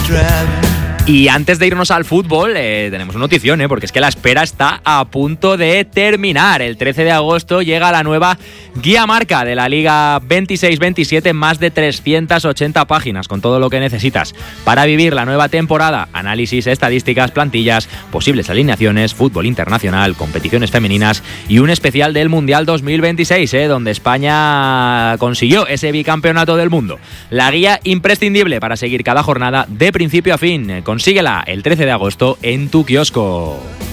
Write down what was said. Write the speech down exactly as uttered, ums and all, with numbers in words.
Y antes de irnos al fútbol, eh, tenemos una notición, ¿eh? Porque es que la espera está a punto de terminar. El trece de agosto llega la nueva guía marca de la Liga veintiséis veintisiete, más de trescientas ochenta páginas, con todo lo que necesitas para vivir la nueva temporada. Análisis, estadísticas, plantillas, posibles alineaciones, fútbol internacional, competiciones femeninas y un especial del Mundial dos mil veintiséis, ¿eh? Donde España consiguió ese bicampeonato del mundo. La guía imprescindible para seguir cada jornada de principio a fin. Consíguela el trece de agosto en tu kiosco.